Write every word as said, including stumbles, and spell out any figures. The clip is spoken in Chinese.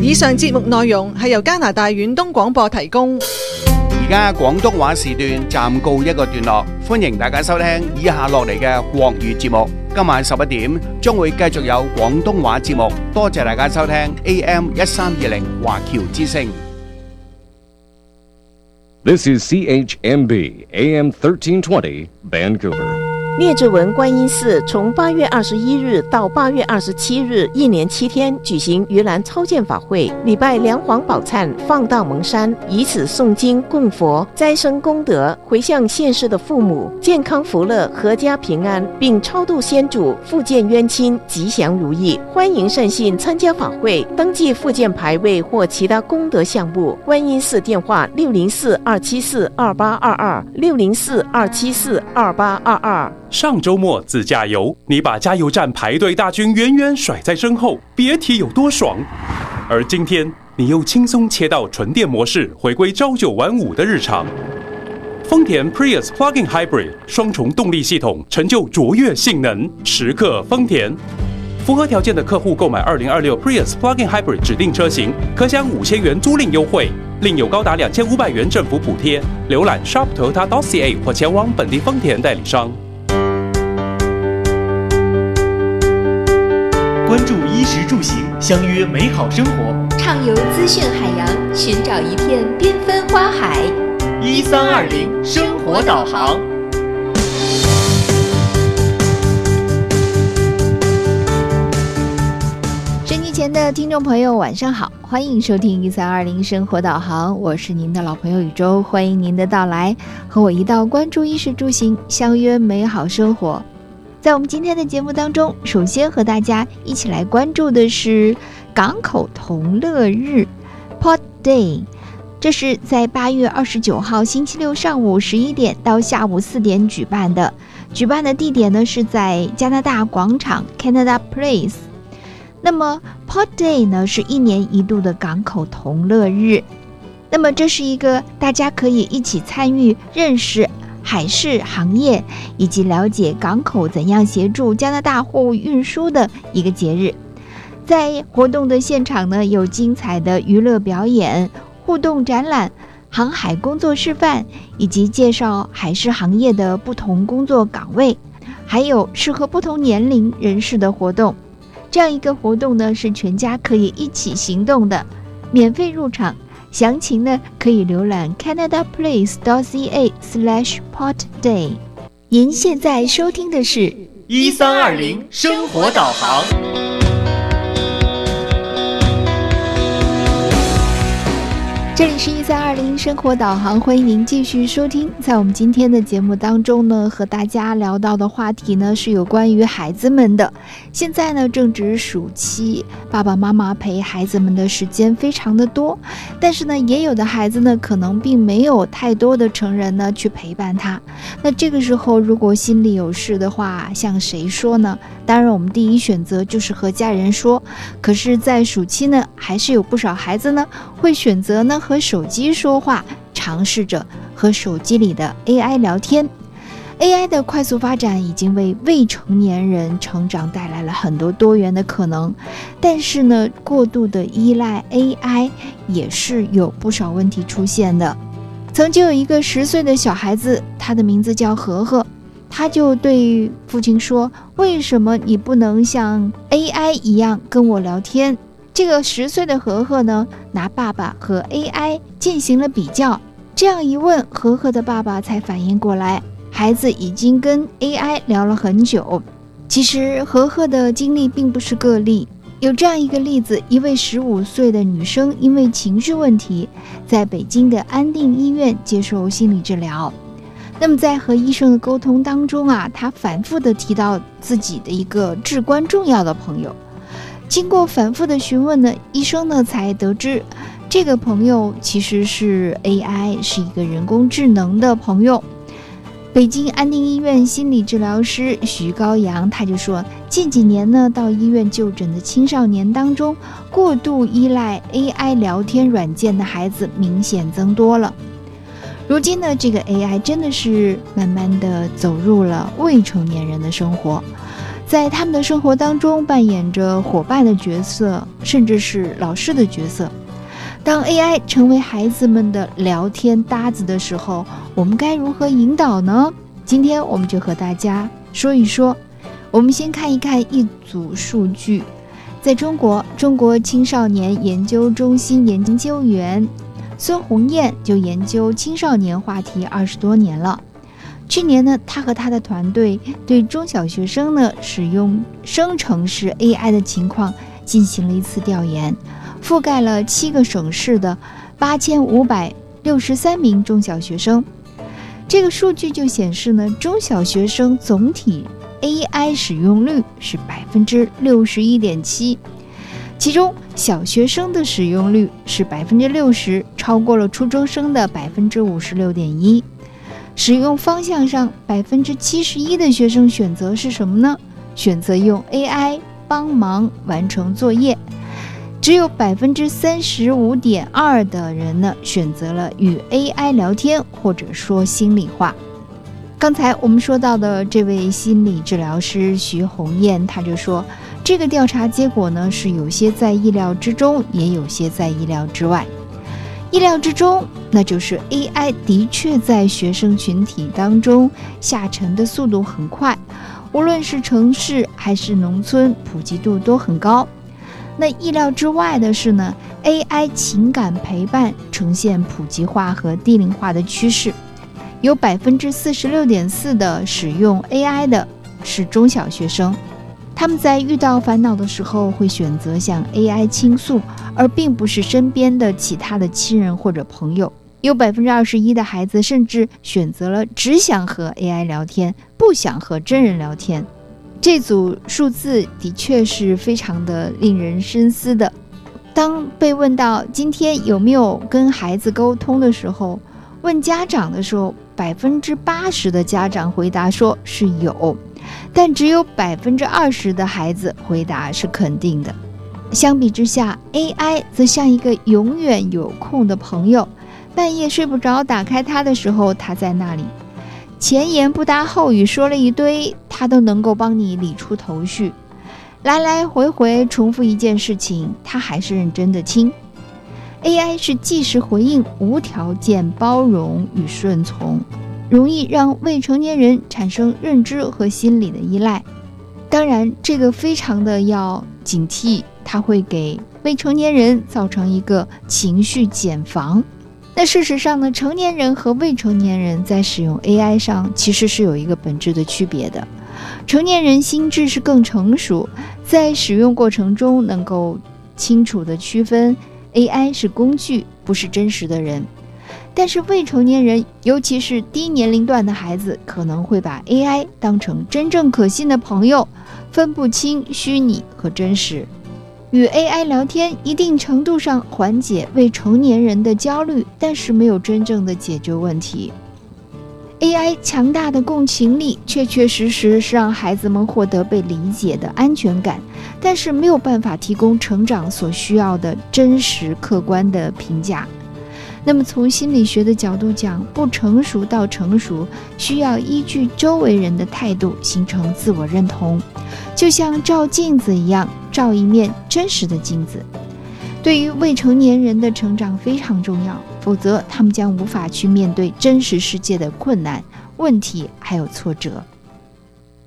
以上節目內容係由加拿大遠東廣播提供。 而家廣東話時段暫告一個段落，歡迎大家收聽以下落嚟嘅國語節目。今晚十一點將會繼續有廣東話節目，多謝大家收聽 A M 一三二零華僑之聲。 This is C H M B A M thirteen twenty Vancouver。 列治文观音寺从八月二十一日到八月二十七日，一连七天举行盂兰超荐法会，礼拜梁皇宝忏，放道蒙山，以此诵经供佛，斋生功德，回向现世的父母健康福乐，阖家平安，并超度先祖，复健冤亲，吉祥如意。欢迎善信参加法会，登记复健牌位或其他功德项目。观音寺电话六零四二七四二八二二六零四二七四二八二二。 上周末自驾游，你把加油站排队大军远远甩在身后，别提有多爽。而今天你又轻松切到纯电模式，回归朝九晚五的日常。丰田 Prius Plug-in Hybrid 双重动力系统，成就卓越性能，时刻丰田。符合条件的客户购买二零二六 Prius Plug-in Hybrid 指定车型，可享五千元租赁优惠，另有高达两千五百元政府补贴。浏览 shop toyota dot c a 或前往本地丰田代理商。 关注衣食住行，相约美好生活， 畅游资讯海洋，寻找一片缤纷花海。 一三二零生活导航。 收音机前的听众朋友，晚上好，欢迎收听一三二零生活导航，我是您的老朋友宇宙，欢迎您的到来，和我一道关注衣食住行，相约美好生活。在我们今天的节目当中，首先和大家一起来关注的是港口同乐日 Port Day， 这是在八月二十九号星期六上午十一点到下午四点举办的，举办的地点呢是在加拿大广场 Canada Place。 那么 Port Day 呢是一年一度的港口同乐日，那么这是一个大家可以一起参与认识海事行业以及了解港口怎样协助加拿大货物运输的一个节日。在活动的现场呢，有精彩的娱乐表演、互动展览、航海工作示范，以及介绍海事行业的不同工作岗位，还有适合不同年龄人士的活动。这样一个活动呢，是全家可以一起行动的，免费入场。详情呢，可以浏览 canada place dot c a slash port day。 您现在收听的是一三二零生活导航。 这里是一三二零生活导航，欢迎您继续收听。在我们今天的节目当中呢，和大家聊到的话题呢是有关于孩子们的。现在呢正值暑期，爸爸妈妈陪孩子们的时间非常的多，但是呢也有的孩子呢可能并没有太多的成人呢去陪伴他。那这个时候如果心里有事的话，向谁说呢？当然我们第一选择就是和家人说，可是在暑期呢还是有不少孩子呢会选择呢和手机说话，尝试着和手机里的 A I 聊天。 A I 的快速发展已经为未成年人成长带来了很多多元的可能，但是呢过度的依赖 A I 也是有不少问题出现的。曾经有一个十岁的小孩子，他的名字叫和和，他就对父亲说，为什么你不能像 A I 一样跟我聊天？这个十岁的和和呢，拿爸爸和 A I 进行了比较，这样一问，和和的爸爸才反应过来，孩子已经跟 A I 聊了很久。其实和和的经历并不是个例，有这样一个例子，一位十五岁的女生因为情绪问题，在北京的安定医院接受心理治疗。那么在和医生的沟通当中啊，她反复的提到自己的一个至关重要的朋友。经过反复的询问呢，医生呢才得知，这个朋友其实是 A I， 是一个人工智能的朋友。北京安定医院心理治疗师徐高阳他就说，近几年呢，到医院就诊的青少年当中，过度依赖 A I 聊天软件的孩子明显增多了。如今呢，这个 A I 真的是慢慢的走入了未成年人的生活。 在他们的生活当中扮演着伙伴的角色，甚至是老师的角色。当 A I 成为孩子们的聊天搭子的时候，我们该如何引导呢？今天我们就和大家说一说。我们先看一看一组数据。在中国，中国青少年研究中心研究员孙红艳就研究青少年话题二十多年了。去年呢，他和他的团队对中小学生呢使用生成式 A I 的情况进行了一次调研，覆盖了七个省市的八千五百六十三名中小学生。这个数据就显示呢，中小学生总体 A I 使用率是百分之六十一点七，其中小学生的使用率是百分之六十，超过了初中生的百分之五十六点一。使用方向上，百分之七十一的学生选择是什么呢？选择用 A I 帮忙完成作业。只有百分之三十五点二的人呢选择了与 A I 聊天或者说心里话。刚才我们说到的这位心理治疗师徐红艳，他就说，这个调查结果呢是有些在意料之中，也有些在意料之外。意料之中，那就是 A I 的确在学生群体当中下沉的速度很快，无论是城市还是农村，普及度都很高。那意料之外的是呢 ，A I 情感陪伴呈现普及化和低龄化的倾势，有百分之四十六点四的使用 A I 的是中小学生。他们在遇到烦恼的时候会选择向 A I 倾诉，而并不是身边的其他的亲人或者朋友。有百分之二十一的孩子甚至选择了只想和 A I 聊天，不想和真人聊天。这组数字的确是非常的令人深思的。当被问到今天有没有跟孩子沟通的时候，问家长的时候，百分之八十的家长回答说是有，但只有百分之二十的孩子回答是肯定的。相比之下 ，A I 则像一个永远有空的朋友，半夜睡不着，打开它的时候，它在那里，前言不搭后语说了一堆，它都能够帮你理出头绪。来来回回重复一件事情，它还是认真的听。A I 是即时回应，无条件包容与顺从，容易让未成年人产生认知和心理的依赖。当然，这个非常的要警惕，它会给未成年人造成一个情绪茧房。那事实上呢，成年人和未成年人在使用 A I 上其实是有一个本质的区别的。成年人心智是更成熟，在使用过程中能够清楚地区分 A I 是工具，不是真实的人。但是未成年人，尤其是低年龄段的孩子，可能会把 A I 当成真正可信的朋友，分不清虚拟和真实。与 A I 聊天一定程度上缓解未成年人的焦虑，但是没有真正的解决问题。A I 强大的共情力确确实实是让孩子们获得被理解的安全感，但是没有办法提供成长所需要的真实客观的评价。那么从心理学的角度讲，不成熟到成熟需要依据周围人的态度形成自我认同，就像照镜子一样，照一面真实的镜子。对于未成年人的成长非常重要，否则他们将无法去面对真实世界的困难、问题还有挫折。